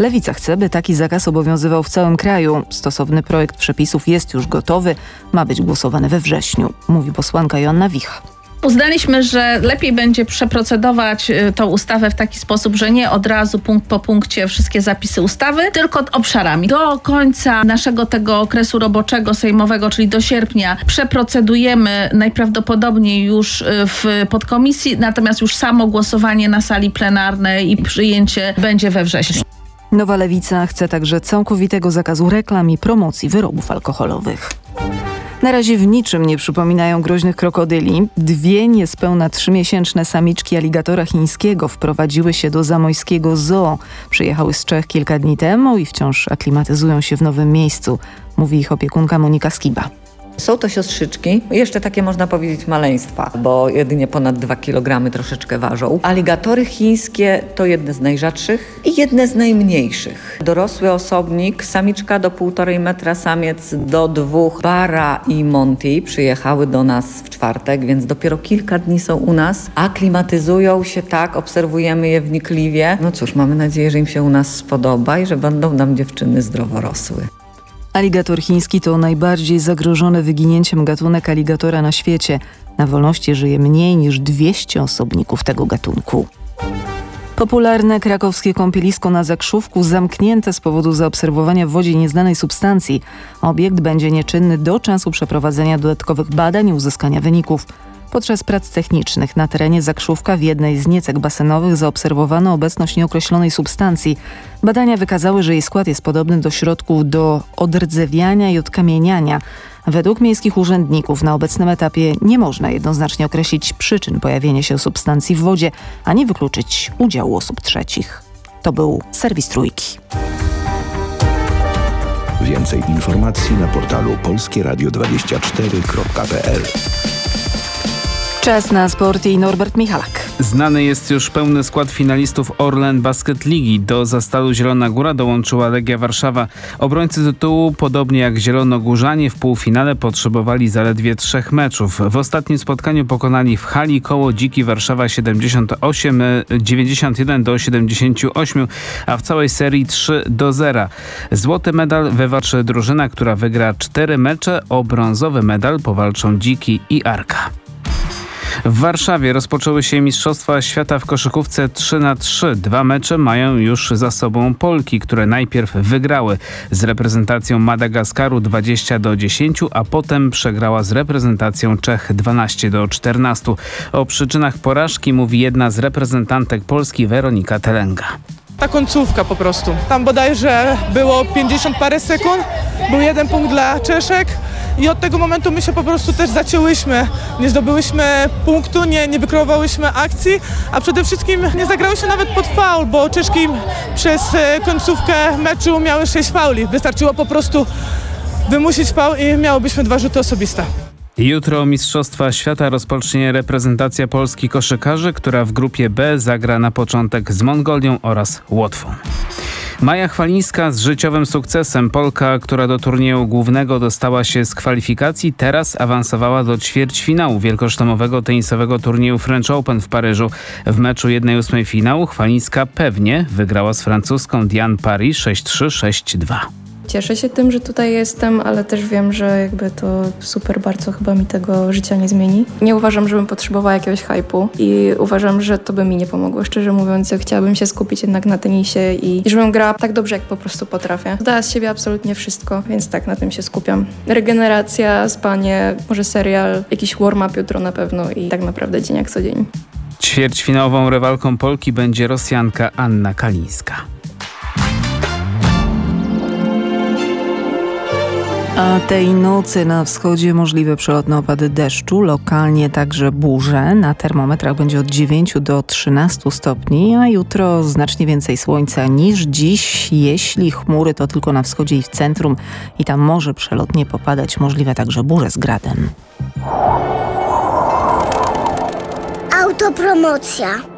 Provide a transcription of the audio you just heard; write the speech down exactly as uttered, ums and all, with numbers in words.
Lewica chce, by taki zakaz obowiązywał w całym kraju. Stosowny projekt przepisów jest już gotowy, ma być głosowany we wrześniu, mówi posłanka Joanna Wicha. Uznaliśmy, że lepiej będzie przeprocedować tą ustawę w taki sposób, że nie od razu punkt po punkcie wszystkie zapisy ustawy, tylko obszarami. Do końca naszego tego okresu roboczego sejmowego, czyli do sierpnia, przeprocedujemy najprawdopodobniej już w podkomisji, natomiast już samo głosowanie na sali plenarnej i przyjęcie będzie we wrześniu. Nowa Lewica chce także całkowitego zakazu reklam i promocji wyrobów alkoholowych. Na razie w niczym nie przypominają groźnych krokodyli. Dwie niespełna trzymiesięczne samiczki aligatora chińskiego wprowadziły się do zamojskiego zoo. Przyjechały z Czech kilka dni temu i wciąż aklimatyzują się w nowym miejscu, mówi ich opiekunka Monika Skiba. Są to siostrzyczki, jeszcze takie można powiedzieć maleństwa, bo jedynie ponad dwa kilogramy troszeczkę ważą. Aligatory chińskie to jedne z najrzadszych i jedne z najmniejszych. Dorosły osobnik, samiczka do półtorej metra, samiec do dwóch. Bara i Monty przyjechały do nas w czwartek, więc dopiero kilka dni są u nas. Aklimatyzują się tak, obserwujemy je wnikliwie. No cóż, mamy nadzieję, że im się u nas spodoba i że będą nam dziewczyny zdrowo rosły. Aligator chiński to najbardziej zagrożony wyginięciem gatunek aligatora na świecie. Na wolności żyje mniej niż dwieście osobników tego gatunku. Popularne krakowskie kąpielisko na Zakrzówku zamknięte z powodu zaobserwowania w wodzie nieznanej substancji. Obiekt będzie nieczynny do czasu przeprowadzenia dodatkowych badań i uzyskania wyników. Podczas prac technicznych na terenie Zakrzówka w jednej z niecek basenowych zaobserwowano obecność nieokreślonej substancji. Badania wykazały, że jej skład jest podobny do środków do odrdzewiania i odkamieniania. Według miejskich urzędników na obecnym etapie nie można jednoznacznie określić przyczyn pojawienia się substancji w wodzie, ani wykluczyć udziału osób trzecich. To był serwis Trójki. Więcej informacji na portalu polskie radio dwadzieścia cztery kropka p l. Czas na sport i Norbert Michalak. Znany jest już pełny skład finalistów Orlen Basket Ligi. Do Zastalu Zielona Góra dołączyła Legia Warszawa. Obrońcy tytułu, podobnie jak zielonogórzanie, w półfinale potrzebowali zaledwie trzech meczów. W ostatnim spotkaniu pokonali w hali Koło Dziki Warszawa siedemdziesiąt osiem, dziewięćdziesiąt jeden do siedemdziesięciu ośmiu, a w całej serii trzy do zera. Złoty medal wywalczy drużyna, która wygra cztery mecze. O brązowy medal powalczą Dziki i Arka. W Warszawie rozpoczęły się Mistrzostwa Świata w koszykówce trzy na trzy. Dwa mecze mają już za sobą Polki, które najpierw wygrały z reprezentacją Madagaskaru dwadzieścia do dziesięciu, a potem przegrała z reprezentacją Czech dwanaście do czternastu. O przyczynach porażki mówi jedna z reprezentantek Polski, Weronika Telenga. Ta końcówka po prostu. Tam bodajże było pięćdziesiąt parę sekund, był jeden punkt dla Czeszek i od tego momentu my się po prostu też zacięłyśmy. Nie zdobyłyśmy punktu, nie, nie wykreowałyśmy akcji, a przede wszystkim nie zagrałyśmy nawet pod faul, bo Czeszki przez końcówkę meczu miały sześć fauli. Wystarczyło po prostu wymusić faul i miałybyśmy dwa rzuty osobiste. Jutro Mistrzostwa Świata rozpocznie reprezentacja Polski koszykarzy, która w grupie B zagra na początek z Mongolią oraz Łotwą. Maja Chwalińska z życiowym sukcesem. Polka, która do turnieju głównego dostała się z kwalifikacji, teraz awansowała do ćwierćfinału wielkosztomowego tenisowego turnieju French Open w Paryżu. W meczu jednej ósmej finału Chwalińska pewnie wygrała z francuską Diane Paris sześć trzy, sześć dwa. Cieszę się tym, że tutaj jestem, ale też wiem, że jakby to super bardzo chyba mi tego życia nie zmieni. Nie uważam, żebym potrzebowała jakiegoś hype'u i uważam, że to by mi nie pomogło. Szczerze mówiąc, chciałabym się skupić jednak na tenisie i żebym grała tak dobrze, jak po prostu potrafię. Dała z siebie absolutnie wszystko, więc tak, na tym się skupiam. Regeneracja, spanie, może serial, jakiś warm-up jutro na pewno i tak naprawdę dzień jak co dzień. Ćwierćfinałową rywalką Polki będzie Rosjanka Anna Kalińska. A tej nocy na wschodzie możliwe przelotne opady deszczu, lokalnie także burze. Na termometrach będzie od dziewięciu do trzynastu stopni, a jutro znacznie więcej słońca niż dziś. Jeśli chmury, to tylko na wschodzie i w centrum i tam może przelotnie popadać, możliwe także burze z gradem. Autopromocja.